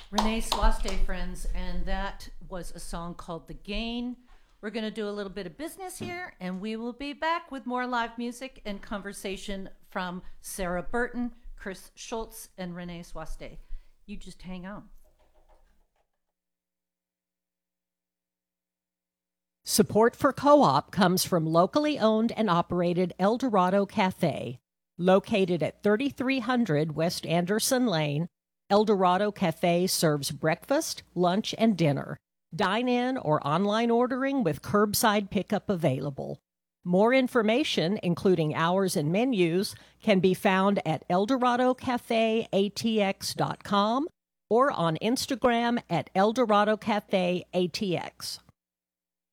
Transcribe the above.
Renee Swaste, friends, and that was a song called The Gain. We're going to do a little bit of business here, and we will be back with more live music and conversation from Sarah Burton, Chris Schultz, and Renee Swaste. You just hang on. Support for Co-op comes from locally owned and operated El Dorado Cafe. Located at 3300 West Anderson Lane, El Dorado Cafe serves breakfast, lunch, and dinner. Dine-in or online ordering with curbside pickup available. More information, including hours and menus, can be found at eldoradocafeatx.com or on Instagram at eldoradocafeatx.